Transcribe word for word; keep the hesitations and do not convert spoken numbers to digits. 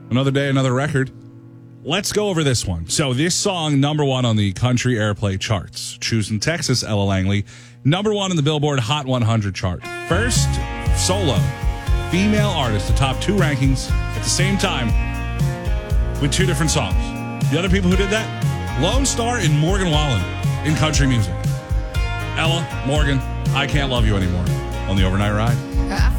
Another day, another record. Let's go over this one. So this song, number one on the country airplay charts. Choosing Texas, Ella Langley. Number one in the Billboard Hot one hundred chart. First solo female artist to top two rankings at the same time with two different songs. The other people who did that, Lone Star and Morgan Wallen in country music. Ella, Morgan, I Can't Love You Anymore on the Overnight Ride.